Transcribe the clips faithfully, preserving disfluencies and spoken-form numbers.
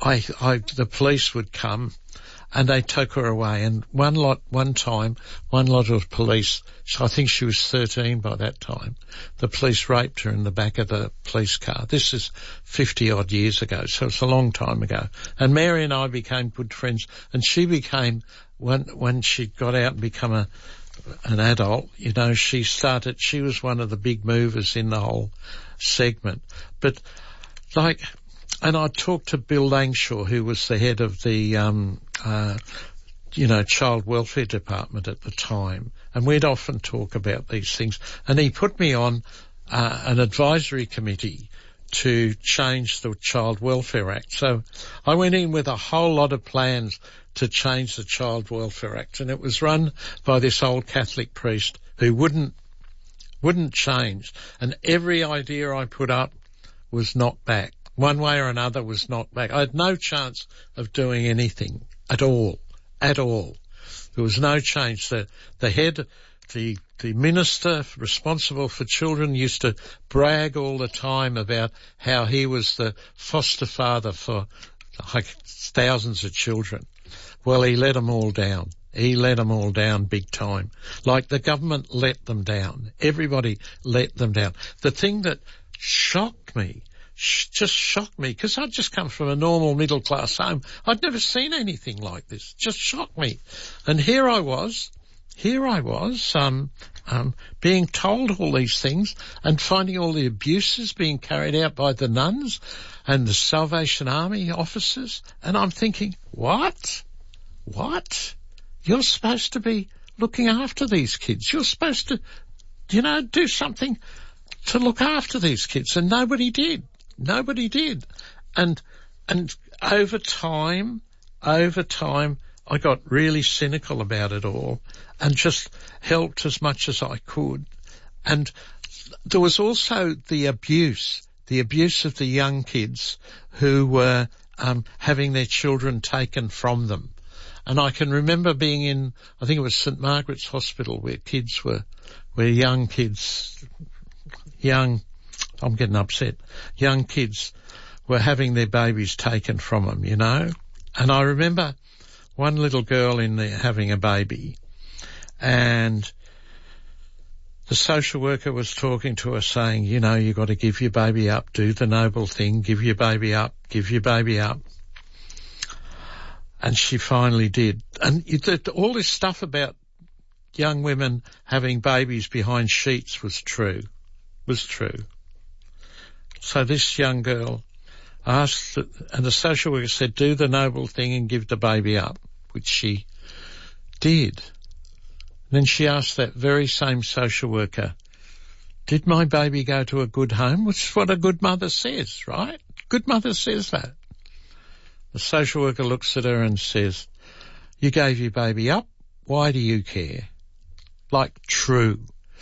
I, I, the police would come and they took her away. And one lot, one time, one lot of police, I think she was thirteen by that time, the police raped her in the back of the police car. This is fifty odd years ago, so it's a long time ago. And Mary and I became good friends, and she became, when, when she got out and become a, an adult, you know, she started, she was one of the big movers in the whole segment. But like, and I talked to Bill Langshaw, who was the head of the, um, uh, you know, child welfare department at the time, and we'd often talk about these things. And he put me on uh, an advisory committee to change the Child Welfare Act. So I went in with a whole lot of plans to change the Child Welfare Act, and it was run by this old Catholic priest who wouldn't wouldn't change. And every idea I put up was knocked back. One way or another was knocked back. I had no chance of doing anything at all, at all. There was no change. The, the head, the, the minister responsible for children used to brag all the time about how he was the foster father for like thousands of children. Well, he let them all down. He let them all down big time. Like the government let them down. Everybody let them down. The thing that shocked me just shocked me, because I'd just come from a normal middle-class home. I'd never seen anything like this. Just shocked me. And here I was, here I was, um, um, being told all these things and finding all the abuses being carried out by the nuns and the Salvation Army officers. And I'm thinking, what? What? You're supposed to be looking after these kids. You're supposed to, you know, do something to look after these kids. And nobody did. Nobody did. And, and over time, over time, I got really cynical about it all and just helped as much as I could. And there was also the abuse, the abuse of the young kids who were, um, having their children taken from them. And I can remember being in, I think it was St Margaret's Hospital, where kids were, where young kids, young, I'm getting upset. Young kids were having their babies taken from them, you know. And I remember one little girl in there having a baby, and the social worker was talking to her saying, you know, you got to give your baby up, do the noble thing, give your baby up, give your baby up. And she finally did. And all this stuff about young women having babies behind sheets was true, was true. So this young girl asked, and the social worker said, do the noble thing and give the baby up, which she did. And then she asked that very same social worker, did my baby go to a good home? Which is what a good mother says, right? Good mother says that. The social worker looks at her and says, you gave your baby up, why do you care? Like, true,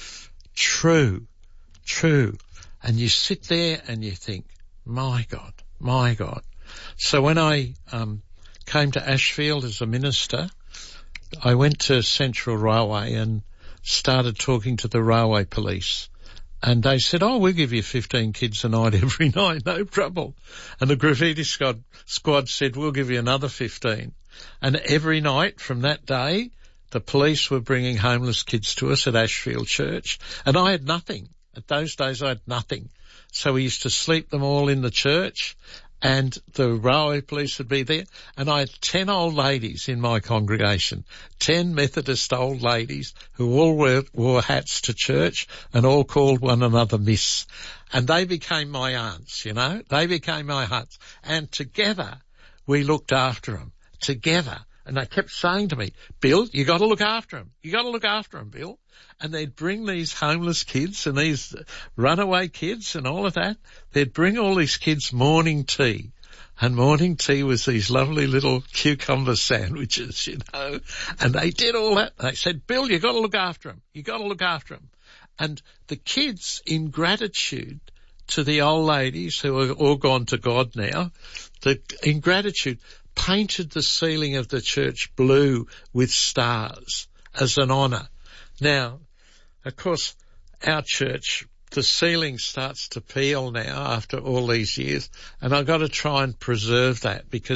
true, true. And you sit there and you think, my God, my God. So when I um, came to Ashfield as a minister, I went to Central Railway and started talking to the railway police. And they said, oh, we'll give you fifteen kids a night every night, no trouble. And the graffiti squad, squad said, we'll give you another fifteen. And every night from that day, the police were bringing homeless kids to us at Ashfield Church. And I had nothing. At those days I had nothing. So we used to sleep them all in the church, and the railway police would be there. And I had ten old ladies in my congregation, ten Methodist old ladies who all wore, wore hats to church and all called one another Miss. And they became my aunts, you know. They became my aunts. And together we looked after them, together. And they kept saying to me, Bill, you got to look after them. You got to look after them, Bill. And they'd bring these homeless kids and these runaway kids and all of that. They'd bring all these kids morning tea. And morning tea was these lovely little cucumber sandwiches, you know. And they did all that. They said, Bill, you got to look after them. You got to look after them. And the kids, in gratitude to the old ladies who are all gone to God now, the, in gratitude, painted the ceiling of the church blue with stars as an honour. Now, of course, our church, the ceiling starts to peel now after all these years, and I've got to try and preserve that because